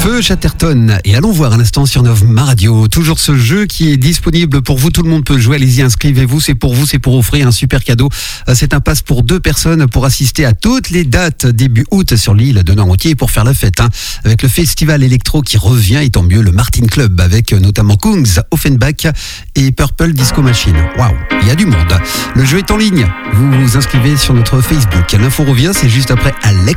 Feu Chatterton. Et allons voir un instant sur Novma Radio. Toujours ce jeu qui est disponible pour vous. Tout le monde peut jouer. Allez-y, inscrivez-vous. C'est pour vous, c'est pour offrir un super cadeau. C'est un pass pour 2 personnes pour assister à toutes les dates début août sur l'île de Noirmoutier et pour faire la fête. Avec le festival électro qui revient et tant mieux le Martin Club avec notamment Kungs, Offenbach et Purple Disco Machine. Waouh, il y a du monde. Le jeu est en ligne. Vous vous inscrivez sur notre Facebook. L'info revient, c'est juste après Alex.